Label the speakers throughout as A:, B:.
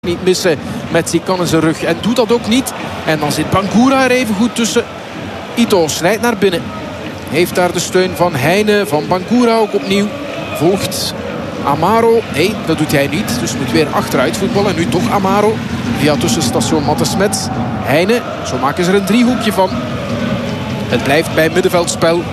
A: niet missen met Sikan in zijn rug. En doet dat ook niet. En dan zit Bangura er even goed tussen. Ito snijdt naar binnen. Heeft daar de steun van Heine, van Bangura ook opnieuw. Volgt Amaro. Nee, dat doet hij niet. Dus moet weer achteruit voetballen. En nu toch Amaro. Via tussenstation Mattesmet. Heine. Zo maken ze er een driehoekje van. Het blijft bij middenveldspel.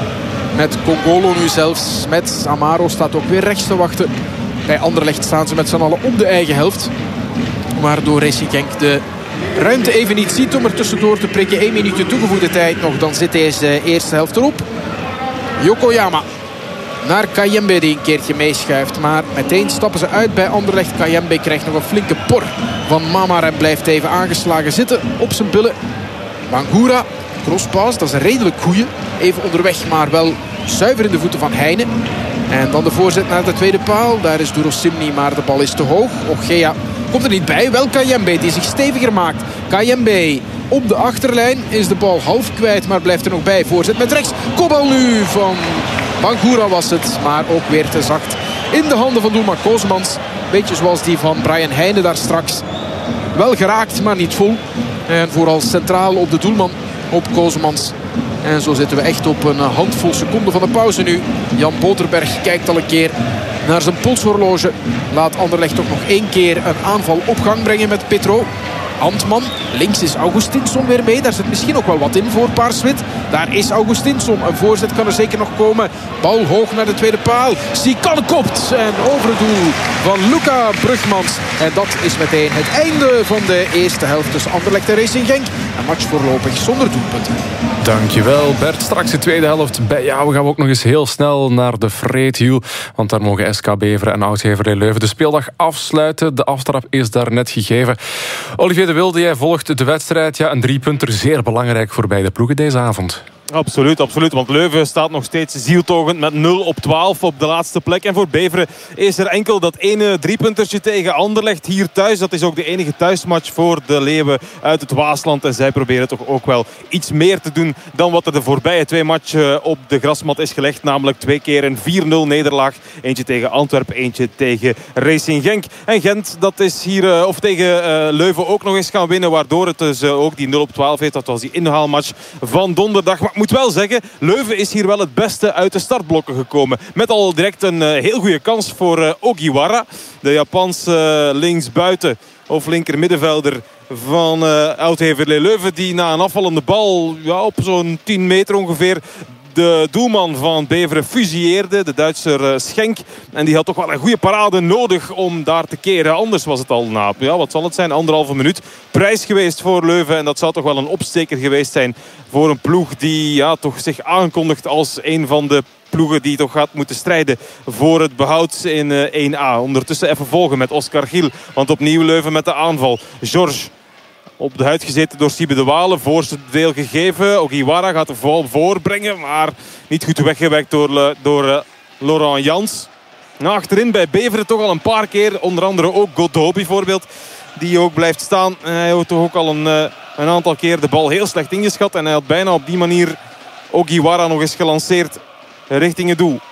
A: Met Congolo nu zelfs. Met Amaro staat ook weer rechts te wachten. Bij Anderlecht staan ze met z'n allen op de eigen helft. Waardoor Racing Genk de ruimte even niet ziet om er tussendoor te prikken. 1 minuutje toegevoegde tijd nog. Dan zit deze eerste helft erop. Yokoyama naar Kayembe die een keertje meeschuift. Maar meteen stappen ze uit bij Anderlecht. Kayembe krijgt nog een flinke por van Mamar en blijft even aangeslagen zitten op zijn billen. Bangura, crosspass, dat is een redelijk goeie. Even onderweg, maar wel zuiver in de voeten van Heine. En dan de voorzet naar de tweede paal. Daar is Durosimni, maar de bal is te hoog. Ogea komt er niet bij. Wel Kayembe die zich steviger maakt. Kayembe op de achterlijn is de bal half kwijt, maar blijft er nog bij. Voorzet met rechts. Kopbal nu van Bangura was het, maar ook weer te zacht. In de handen van doelman Kosemans. Beetje zoals die van Brian Heine daar straks. Wel geraakt, maar niet vol. En vooral centraal op de doelman, op Kosemans. En zo zitten we echt op een handvol seconden van de pauze nu. Jan Boterberg kijkt al een keer naar zijn polshorloge. Laat Anderlecht toch nog 1 keer een aanval op gang brengen met Petro. Antman. Links is Augustinsson weer mee. Daar zit misschien ook wel wat in voor Paarswit. Daar is Augustinsson. Een voorzet kan er zeker nog komen. Bal hoog naar de tweede paal. Sikan kopt. En over het doel van Luca Brugmans. En dat is meteen het einde van de eerste helft tussen Anderlecht en Racing Genk. Een match voorlopig zonder doelpunten.
B: Dankjewel Bert. Straks de tweede helft bij jou gaan we ook nog eens heel snel naar de Vreethiel. Want daar mogen SK Beveren en Oud-Heverlee Leuven de speeldag afsluiten. De aftrap is daar net gegeven. Olivier de Wilde, jij volgt de wedstrijd. Ja, een 3-punter, zeer belangrijk voor beide ploegen deze avond.
C: Absoluut, absoluut. Want Leuven staat nog steeds zieltogend met 0-12 op de laatste plek. En voor Beveren is er enkel dat ene 3-puntertje tegen Anderlecht hier thuis. Dat is ook de enige thuismatch voor de Leeuwen uit het Waasland. En zij proberen toch ook wel iets meer te doen dan wat er de voorbije 2 matchen op de grasmat is gelegd. Namelijk 2 keer een 4-0 nederlaag. Eentje tegen Antwerpen, eentje tegen Racing Genk. En Gent, dat is hier tegen Leuven ook nog eens gaan winnen. Waardoor het dus ook die 0-12 heeft. Dat was die inhaalmatch van donderdag. Maar ik moet wel zeggen, Leuven is hier wel het beste uit de startblokken gekomen. Met al direct een heel goede kans voor Ogiwara. De Japanse linksbuiten of linker middenvelder van Oud-Heverlee Leuven. Die na een afvallende bal op zo'n 10 meter ongeveer de doelman van Beveren fusieerde. De Duitser Schenk. En die had toch wel een goede parade nodig om daar te keren. Anders was het al na, wat zal het zijn, 1,5 minuut prijs geweest voor Leuven. En dat zou toch wel een opsteker geweest zijn voor een ploeg die toch zich aankondigt als een van de ploegen die toch gaat moeten strijden voor het behoud in 1A. Ondertussen even volgen met Oscar Giel. Want opnieuw Leuven met de aanval. George op de huid gezeten door Siebe de Walen. Voorste deel gegeven. Ogiwara gaat de bal voorbrengen. Maar niet goed weggewerkt door Laurent Jans. Achterin bij Beveren toch al een paar keer. Onder andere ook Godot bijvoorbeeld. Die ook blijft staan. Hij heeft toch ook al een aantal keer de bal heel slecht ingeschat. En hij had bijna op die manier Ogiwara nog eens gelanceerd richting het doel.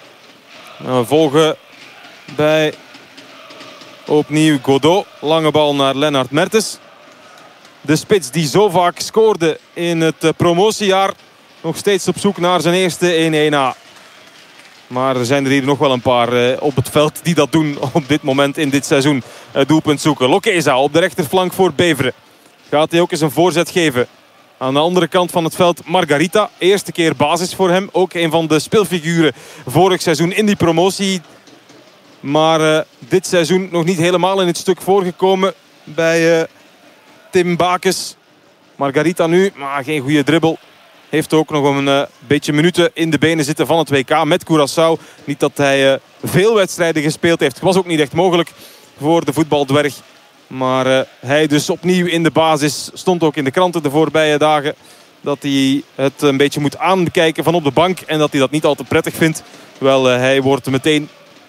C: We volgen bij opnieuw Godot. Lange bal naar Lennart Mertens. De spits die zo vaak scoorde in het promotiejaar. Nog steeds op zoek naar zijn eerste in 1A. Maar er zijn er hier nog wel een paar op het veld die dat doen op dit moment in dit seizoen. Doelpunt zoeken. Lokeza op de rechterflank voor Beveren. Gaat hij ook eens een voorzet geven. Aan de andere kant van het veld Margarita. Eerste keer basis voor hem. Ook een van de speelfiguren vorig seizoen in die promotie. Maar dit seizoen nog niet helemaal in het stuk voorgekomen bij Tim Bakes. Margarita nu, maar geen goede dribbel. Heeft ook nog een beetje minuten in de benen zitten van het WK met Curaçao. Niet dat hij veel wedstrijden gespeeld heeft. Het was ook niet echt mogelijk voor de voetbaldwerg. Maar hij dus opnieuw in de basis. Stond ook in de kranten de voorbije dagen. Dat hij het een beetje moet aankijken van op de bank. En dat hij dat niet al te prettig vindt. Wel, hij wordt meteen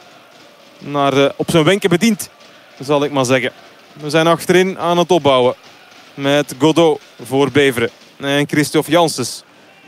C: op zijn wenken bediend. Zal ik maar zeggen. We zijn achterin aan het opbouwen. Met Godot voor Beveren. En Christophe Janssens.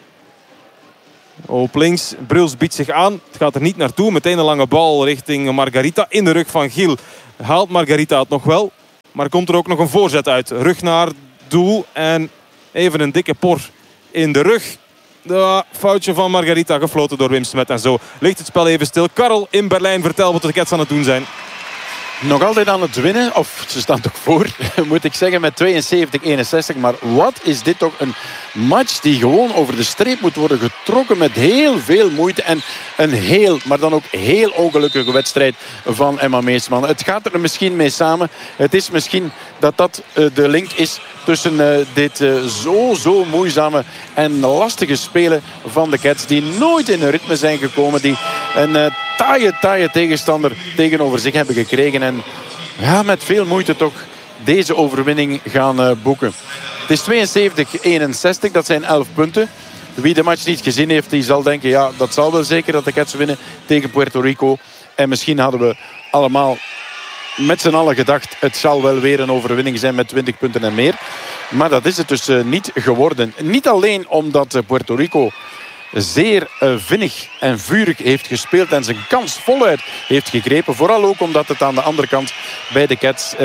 C: Op links. Bruls biedt zich aan. Het gaat er niet naartoe. Meteen een lange bal richting Margarita. In de rug van Giel haalt Margarita het nog wel. Maar komt er ook nog een voorzet uit. Rug naar doel en even een dikke por in de rug. Foutje van Margarita gefloten door Wim Smet. En zo ligt het spel even stil. Karel in Berlijn, vertel wat de Cats aan het doen zijn.
D: Nog altijd aan het winnen, of ze staan toch voor, moet ik zeggen, met 72-61. Maar wat is dit toch een match die gewoon over de streep moet worden getrokken met heel veel moeite. En een heel, maar dan ook heel ongelukkige wedstrijd van Emma Meesman. Het gaat er misschien mee samen. Het is misschien dat de link is tussen dit zo moeizame en lastige spelen van de Cats. Die nooit in een ritme zijn gekomen. Die een taaie tegenstander tegenover zich hebben gekregen. En ja, met veel moeite toch deze overwinning gaan boeken. Het is 72-61, dat zijn 11 punten. Wie de match niet gezien heeft, die zal denken... ja, dat zal wel zeker dat de Cats winnen tegen Puerto Rico. En misschien hadden we allemaal met z'n allen gedacht... het zal wel weer een overwinning zijn met 20 punten en meer. Maar dat is het dus niet geworden. Niet alleen omdat Puerto Rico zeer vinnig en vurig heeft gespeeld en zijn kans voluit heeft gegrepen. Vooral ook omdat het aan de andere kant bij de Cats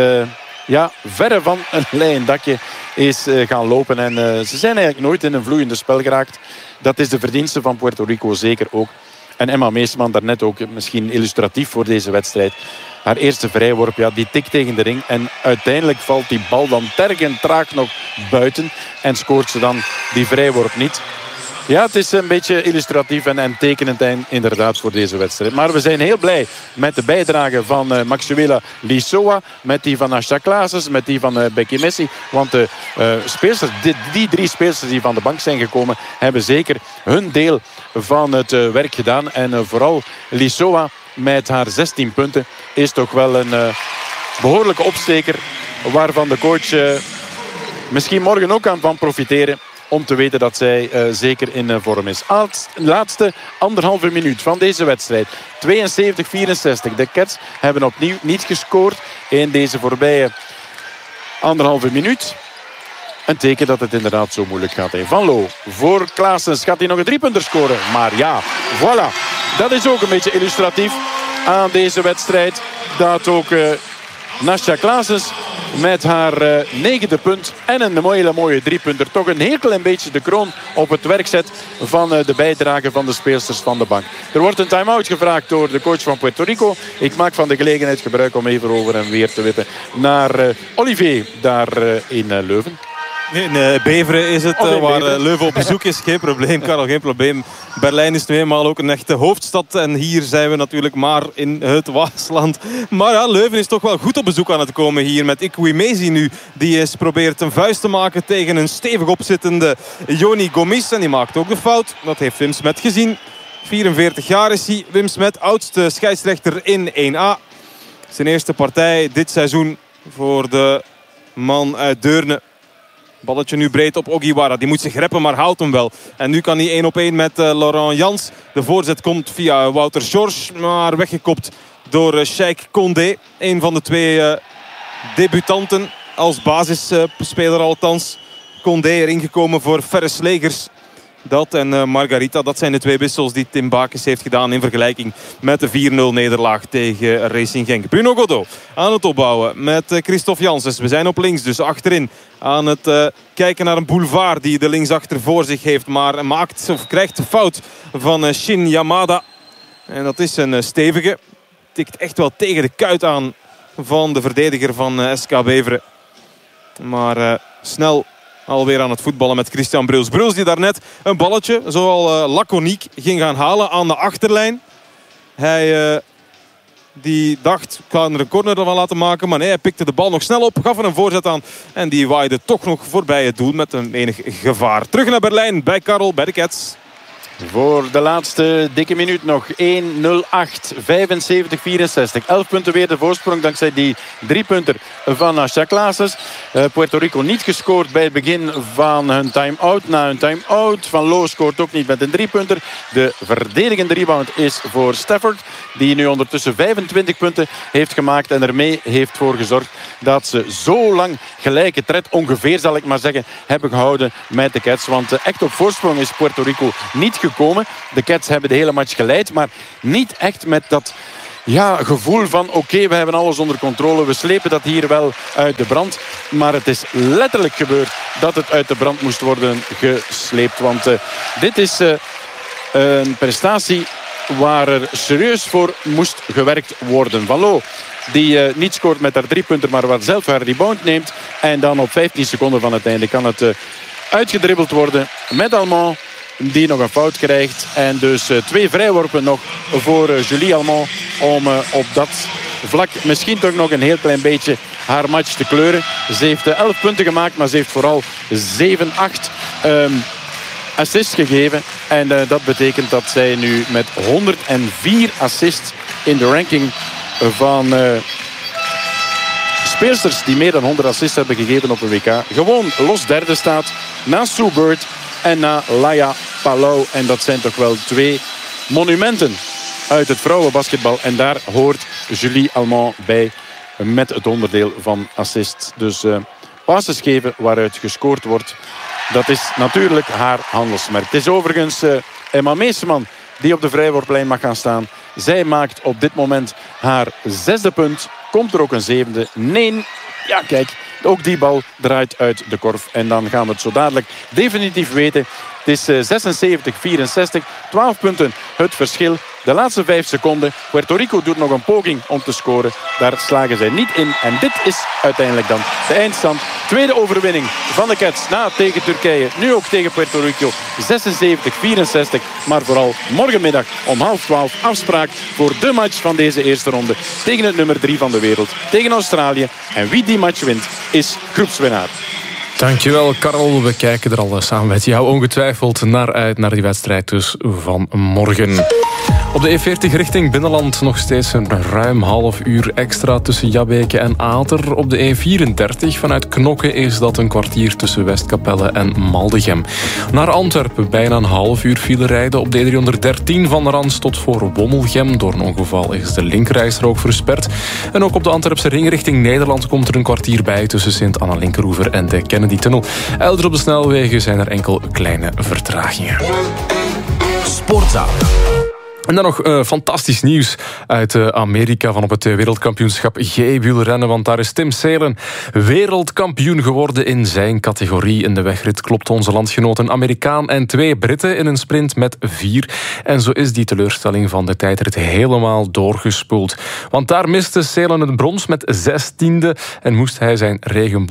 D: verre van een leien dakje is gaan lopen. En ze zijn eigenlijk nooit in een vloeiende spel geraakt. Dat is de verdienste van Puerto Rico zeker ook. En Emma Meesman daarnet ook misschien illustratief voor deze wedstrijd. Haar eerste vrijworp, die tikt tegen de ring. En uiteindelijk valt die bal dan tergend traag nog buiten. En scoort ze dan die vrijworp niet. Ja, het is een beetje illustratief en tekenend inderdaad voor deze wedstrijd. Maar we zijn heel blij met de bijdrage van Maxuela Lisoa. Met die van Asha Klaassens, met die van Becky Messi. Want de speelsters, die 3 speelsters die van de bank zijn gekomen... hebben zeker hun deel van het werk gedaan. En vooral Lisoa met haar 16 punten is toch wel een behoorlijke opsteker. Waarvan de coach misschien morgen ook kan van profiteren. Om te weten dat zij zeker in vorm is. Laatste 1,5 minuut van deze wedstrijd. 72-64. De Cats hebben opnieuw niet gescoord in deze voorbije 1,5 minuut. Een teken dat het inderdaad zo moeilijk gaat. Van Loo voor Klaassens. Gaat hij nog een 3-punter scoren? Maar ja, voilà. Dat is ook een beetje illustratief aan deze wedstrijd. Dat ook Nasja Klaassens met haar 9e punt en een hele mooie 3-punter. Toch een heel klein beetje de kroon op het werk zet van de bijdrage van de speelsters van de bank. Er wordt een time-out gevraagd door de coach van Puerto Rico. Ik maak van de gelegenheid gebruik om even over en weer te wippen naar Olivier daar in Leuven.
C: In Beveren is het, waar Leuven op bezoek is. Geen probleem, Karel, geen probleem. Berlijn is nu eenmaal ook een echte hoofdstad. En hier zijn we natuurlijk maar in het Waasland. Maar ja, Leuven is toch wel goed op bezoek aan het komen hier. Met Ikwimezi nu. Die is probeert een vuist te maken tegen een stevig opzittende Joni Gomis. En die maakt ook de fout. Dat heeft Wim Smet gezien. 44 jaar is hij. Wim Smet, oudste scheidsrechter in 1A. Zijn eerste partij dit seizoen voor de man uit Deurne. Balletje nu breed op Ogiwara. Die moet zich reppen, maar houdt hem wel. En nu kan hij 1-op-1 met Laurent Jans. De voorzet komt via Wouter George. Maar weggekopt door Sheikh Condé. Een van de 2 debutanten. Als basisspeler althans. Condé erin gekomen voor Ferre Slegers. Dat en Margarita, dat zijn de 2 wissels die Tim Bakens heeft gedaan in vergelijking met de 4-0 nederlaag tegen Racing Genk. Bruno Godot aan het opbouwen met Christophe Janssens. We zijn op links, dus achterin aan het kijken naar een Boulevard die de linksachter voor zich heeft. Maar krijgt de fout van Shin Yamada. En dat is een stevige. Tikt echt wel tegen de kuit aan van de verdediger van SK Beveren. Maar snel alweer aan het voetballen met Christian Bruls. Bruls die daarnet een balletje, zoal laconiek, ging gaan halen aan de achterlijn. Hij die dacht, ik ga er een corner van laten maken. Maar nee, hij pikte de bal nog snel op, gaf er een voorzet aan. En die waaide toch nog voorbij het doel met een enig gevaar. Terug naar Berlijn, bij Karel, bij de Cats.
D: Voor de laatste dikke minuut nog 1-0-8. 75-64. 11 punten weer de voorsprong dankzij die 3-punter van Asha Klaassens. Puerto Rico niet gescoord bij het begin van hun time-out. Na hun time-out. Van Loo scoort ook niet met een 3-punter. De verdedigende rebound is voor Stafford. Die nu ondertussen 25 punten heeft gemaakt. En ermee heeft voor gezorgd dat ze zo lang gelijke tred, ongeveer zal ik maar zeggen, hebben gehouden met de Cats. Want echt op voorsprong is Puerto Rico niet gekomen. De Cats hebben de hele match geleid, maar niet echt met dat gevoel van oké, we hebben alles onder controle. We slepen dat hier wel uit de brand. Maar het is letterlijk gebeurd dat het uit de brand moest worden gesleept. Want dit is een prestatie waar er serieus voor moest gewerkt worden. Van Loo, die niet scoort met haar 3 punten, maar waar zelf haar rebound neemt. En dan op 15 seconden van het einde kan het uitgedribbeld worden met Allemand, die nog een fout krijgt. En dus 2 vrijworpen nog voor Julie Allemand om op dat vlak misschien toch nog een heel klein beetje haar match te kleuren. Ze heeft 11 punten gemaakt, maar ze heeft vooral 7, 8 assists gegeven. En dat betekent dat zij nu met 104 assists in de ranking van speelsters die meer dan 100 assists hebben gegeven op een WK gewoon los derde staat. Na Sue Bird en na Laia Palau. En dat zijn toch wel 2 monumenten uit het vrouwenbasketbal. En daar hoort Julie Allemand bij met het onderdeel van assist. Dus passes geven waaruit gescoord wordt, dat is natuurlijk haar handelsmerk. Het is overigens Emma Meeseman die op de vrijworplijn mag gaan staan. Zij maakt op dit moment haar 6e punt. Komt er ook een 7e? Nee. Ja, kijk. Ook die bal draait uit de korf. En dan gaan we het zo dadelijk definitief weten. Het is 76-64. 12 punten het verschil. De laatste 5 seconden. Puerto Rico doet nog een poging om te scoren. Daar slagen zij niet in. En dit is uiteindelijk dan de eindstand. Tweede overwinning van de Cats na tegen Turkije. Nu ook tegen Puerto Rico. 76-64. Maar vooral morgenmiddag om 11:30 afspraak voor de match van deze eerste ronde. Tegen het nummer 3 van de wereld. Tegen Australië. En wie die match wint is groepswinnaar.
B: Dankjewel, Karel. We kijken er al samen met jou ongetwijfeld naar uit, naar die wedstrijd dus van morgen. Op de E40 richting binnenland nog steeds een ruim half uur extra tussen Jabbeke en Ater. Op de E34 vanuit Knokke is dat een kwartier tussen Westkapelle en Maldegem. Naar Antwerpen bijna een half uur file rijden. Op de E313 van Rans tot voor Wommelgem. Door een ongeval is de linkerrijstrook versperd. En ook op de Antwerpse ring richting Nederland komt er een kwartier bij tussen Sint-Anna-Linkeroever en de Kennedy-tunnel. Elders op de snelwegen zijn er enkel kleine vertragingen.
E: Sportzaal.
B: En dan nog fantastisch nieuws uit Amerika van op het wereldkampioenschap G-wielrennen. Want daar is Tim Salen wereldkampioen geworden in zijn categorie. In de wegrit klopte onze landgenoot een Amerikaan en 2 Britten in een sprint met 4. En zo is die teleurstelling van de tijdrit helemaal doorgespoeld. Want daar miste Salen het brons met 16e en moest hij zijn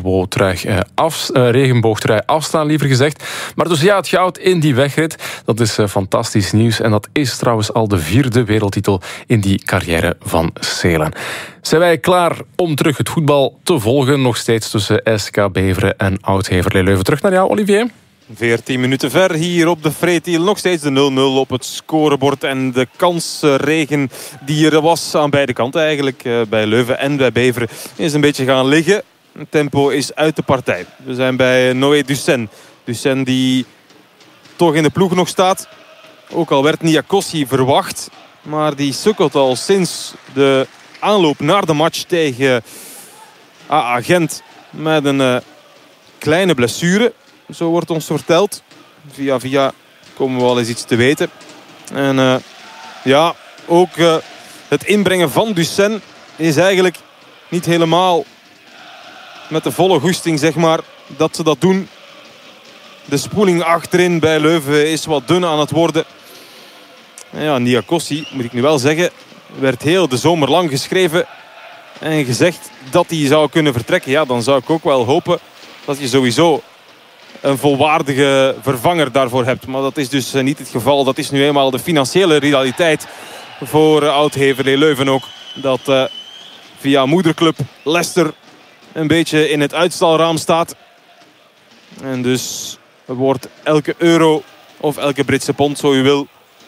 B: regenboogtrui afstaan, liever gezegd. Maar dus ja, het goud in die wegrit, dat is fantastisch nieuws. En dat is trouwens al de 4e wereldtitel in die carrière van Salen. Zijn wij klaar om terug het voetbal te volgen? Nog steeds tussen SK Beveren en Oud-Heverlee Leuven. Terug naar jou, Olivier.
C: 14 minuten ver hier op de Freetiel. Nog steeds de 0-0 op het scorebord. En de kansregen die er was aan beide kanten eigenlijk. Bij Leuven en bij Beveren is een beetje gaan liggen. Het tempo is uit de partij. We zijn bij Noé Dussen. Dussen die toch in de ploeg nog staat. Ook al werd Niakossi verwacht. Maar die sukkelt al sinds de aanloop naar de match tegen AA Gent. Met een kleine blessure. Zo wordt ons verteld. Via komen we wel eens iets te weten. En ook het inbrengen van Dussen is eigenlijk niet helemaal met de volle goesting, zeg maar, dat ze dat doen. De spoeling achterin bij Leuven is wat dun aan het worden. Ja, Niakossi, moet ik nu wel zeggen, werd heel de zomer lang geschreven en gezegd dat hij zou kunnen vertrekken. Ja, dan zou ik ook wel hopen dat je sowieso een volwaardige vervanger daarvoor hebt. Maar dat is dus niet het geval. Dat is nu eenmaal de financiële realiteit voor Oud-Heverlee Leuven ook. Dat via moederclub Leicester een beetje in het uitstalraam staat. En dus wordt elke euro of elke Britse pond, zo u wil,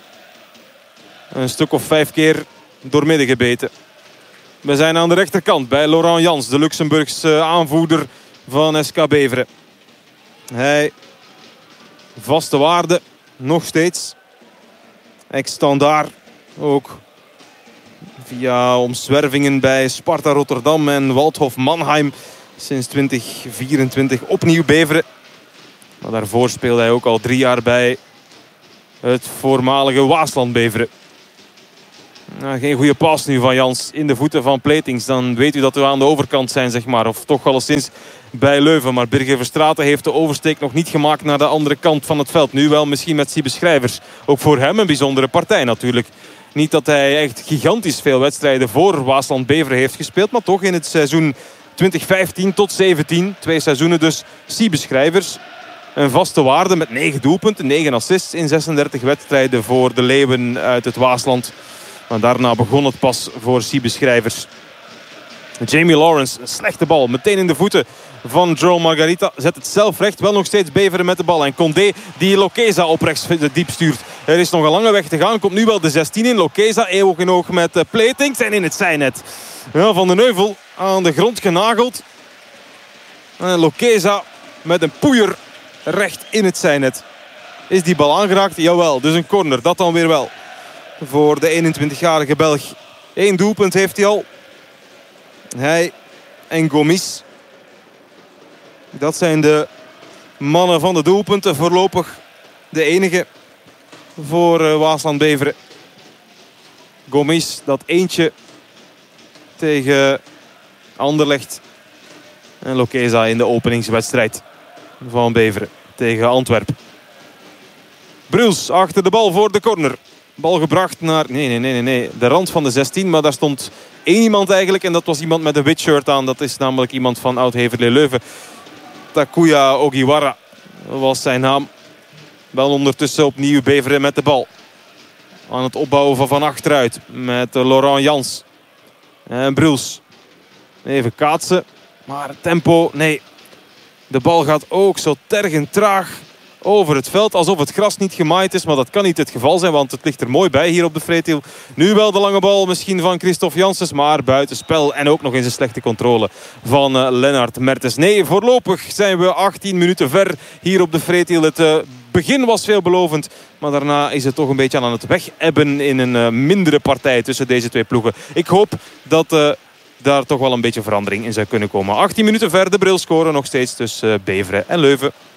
C: een stuk of 5 keer doormidden gebeten. We zijn aan de rechterkant bij Laurent Jans, de Luxemburgse aanvoerder van SK Beveren. Hij vaste waarde, nog steeds. Ex-standaard ook via omzwervingen bij Sparta Rotterdam en Waldhof Mannheim. Sinds 2024 opnieuw Beveren. Maar daarvoor speelde hij ook al 3 jaar bij het voormalige Waasland Beveren. Geen goede pas nu van Jans in de voeten van Platings. Dan weet u dat we aan de overkant zijn, zeg maar. Of toch alleszins bij Leuven. Maar Birger Verstraeten heeft de oversteek nog niet gemaakt naar de andere kant van het veld. Nu wel misschien met Siebe Schrijvers. Ook voor hem een bijzondere partij natuurlijk. Niet dat hij echt gigantisch veel wedstrijden voor Waasland-Beveren heeft gespeeld. Maar toch in het seizoen 2015 tot 17. 2 seizoenen dus. Siebe Schrijvers. Een vaste waarde met 9 doelpunten. 9 assists in 36 wedstrijden voor de Leeuwen uit het Waasland. Maar daarna begon het pas voor Siebe Schrijvers. Jamie Lawrence, een slechte bal. Meteen in de voeten van Joel Margarita. Zet het zelf recht. Wel nog steeds Beveren met de bal. En Condé die Lokeza op rechts diep stuurt. Er is nog een lange weg te gaan. Komt nu wel de 16 in. Lokeza oog in oog met Platings. En in het zijnet. Ja, Van den Heuvel aan de grond genageld. En Lokeza met een poeier recht in het zijnet. Is die bal aangeraakt? Jawel, dus een corner. Dat dan weer wel. Voor de 21-jarige Belg. 1 doelpunt heeft hij al. Hij en Gomis. Dat zijn de mannen van de doelpunten. Voorlopig de enige voor Waasland-Beveren. Gomis, dat eentje tegen Anderlecht. En Lokeza in de openingswedstrijd van Beveren tegen Antwerpen. Bruls achter de bal voor de corner. Bal gebracht naar de rand van de 16. Maar daar stond 1 iemand eigenlijk. En dat was iemand met een wit shirt aan. Dat is namelijk iemand van Oud-Heverlee Leuven. Takuya Ogiwara was zijn naam. Wel ondertussen opnieuw Beveren met de bal. Aan het opbouwen van achteruit. Met Laurent Jans. En Bruls. Even kaatsen. Maar tempo, nee. De bal gaat ook zo tergend traag over het veld. Alsof het gras niet gemaaid is. Maar dat kan niet het geval zijn. Want het ligt er mooi bij hier op de Vreethiel. Nu wel de lange bal misschien van Christophe Janssens. Maar buitenspel. En ook nog eens een slechte controle van Lennart Mertens. Nee, voorlopig zijn we 18 minuten ver hier op de Vreethiel. Het begin was veelbelovend. Maar daarna is het toch een beetje aan het wegebben in een mindere partij tussen deze 2 ploegen. Ik hoop dat daar toch wel een beetje verandering in zou kunnen komen. 18 minuten ver, de Bril scoren nog steeds tussen Beveren en Leuven.